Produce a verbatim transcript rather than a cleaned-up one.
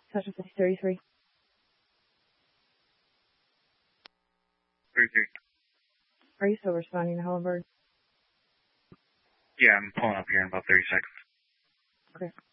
Session fifty thirty-three. thirty-three. Are you still responding to Hallenberg? Yeah, I'm pulling up here in about thirty seconds. Okay.